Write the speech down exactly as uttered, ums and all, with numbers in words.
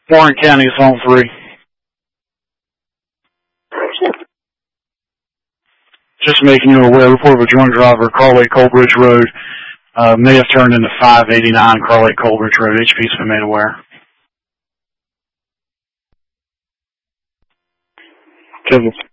Warren County is on three. Just making you aware, report of a drunk driver, Carl Lake Coalbridge Road, uh, may have turned into five eighty-nine Carl Lake Coalbridge Road. H P's been made aware. Kevin.